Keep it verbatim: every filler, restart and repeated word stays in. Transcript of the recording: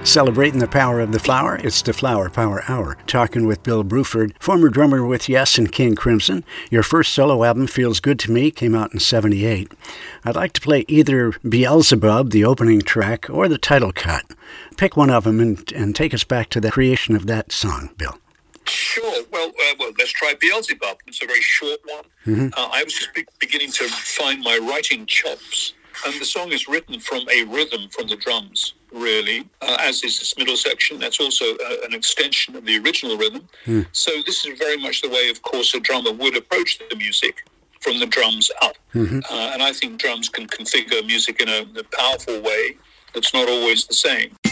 Celebrating the power of the flower, it's the Flower Power Hour. Talking with Bill Bruford, former drummer with Yes and King Crimson. Your first solo album, Feels Good to Me, came out in seventy-eight. I'd like to play either Beelzebub, the opening track, or the title cut. Pick one of them and, and take us back to the creation of that song, Bill. Sure. Well, uh, well, let's try Beelzebub. It's a very short one. Mm-hmm. Uh, I was just be- beginning to find my writing chops. And the song is written from a rhythm from the drums, really, uh, as is this middle section. That's also uh, an extension of the original rhythm. Mm. So this is very much the way, of course, a drummer would approach the music, from the drums up. Mm-hmm. Uh, and I think drums can configure music in a, a powerful way that's not always the same.